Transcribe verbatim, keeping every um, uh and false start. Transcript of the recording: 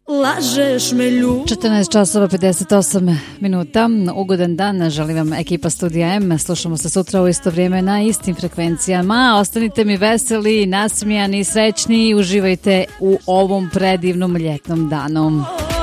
Lažeš me ljubav. četrnaest časova pedeset osam minuta. Ugodan dan, želim vam ekipa Studija M. Slušamo se sutra u isto vrijeme na istim frekvencijama. Ostanite mi veseli, nasmijani, srećni i uživajte u ovom predivnom ljetnom danu.